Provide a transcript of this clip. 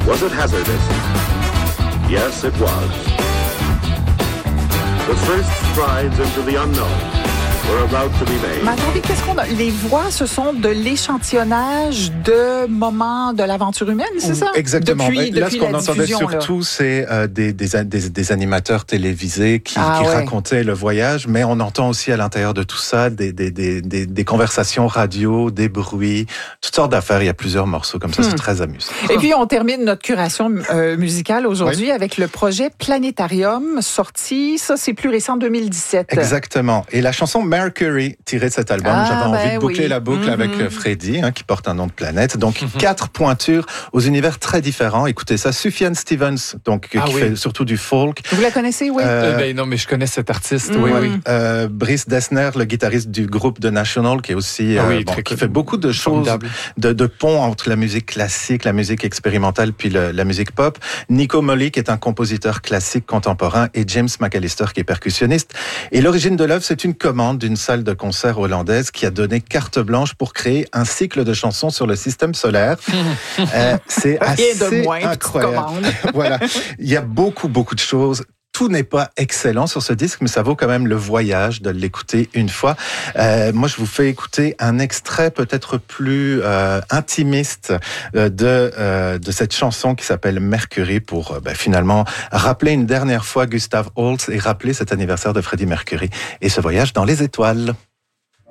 Was it hazardous? Yes, it was. The first strides into the unknown were about to be made. Mais attendez, qu'est-ce qu'on a? Les voix, ce sont de l'échantillonnage de moments de l'aventure humaine, c'est ça? Exactement. Depuis là, ce qu'on entendait surtout, c'est des animateurs télévisés qui racontaient le voyage, mais on entend aussi à l'intérieur de tout ça des conversations radio, des bruits, toutes sortes d'affaires. Il y a plusieurs morceaux comme ça, c'est très amusant. Et puis, on termine notre curation musicale aujourd'hui avec le projet Planétarium, sorti, ça c'est plus récent, 2017. Exactement. Et la chanson Mercury, tirée de cet album, j'avais envie de boucler la boucle avec Freddy, qui porte un nom de planète. Donc, 4 pointures aux univers très différents. Écoutez ça, Sufjan Stevens, qui fait surtout du folk. Vous la connaissez, oui? Non, mais je connais cet artiste, oui. Brice Dessner, le guitariste du groupe The National, qui est aussi qui fait beaucoup de choses, de pont entre la musique classique, la musique expérimentale, puis la musique pop. Nico Muller, qui est un compositeur classique contemporain, et James McAllister, qui est percussionniste. Et l'origine de l'œuvre, c'est une commande d'une salle de concert hollandaise qui a donné carte blanche pour créer un cycle de chansons sur le système solaire. C'est assez incroyable. Voilà. Il y a beaucoup de choses. Tout n'est pas excellent sur ce disque, mais ça vaut quand même le voyage de l'écouter une fois. Moi, je vous fais écouter un extrait peut-être plus intimiste de cette chanson qui s'appelle Mercury pour finalement rappeler une dernière fois Gustav Holst et rappeler cet anniversaire de Freddie Mercury et ce voyage dans les étoiles.